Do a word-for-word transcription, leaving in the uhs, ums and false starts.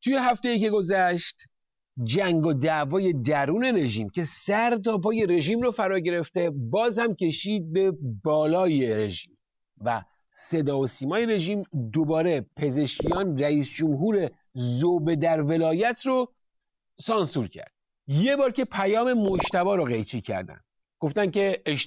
توی هفته که گذشت جنگ و دعوای درون رژیم که سر تا پای رژیم رو فرا گرفته باز هم کشید به بالای رژیم و صدا و سیمای رژیم دوباره پزشکیان رئیس جمهور ذوب در ولایت رو سانسور کرد. یه بار که پیام مجتبی رو قیچی کردن، گفتن که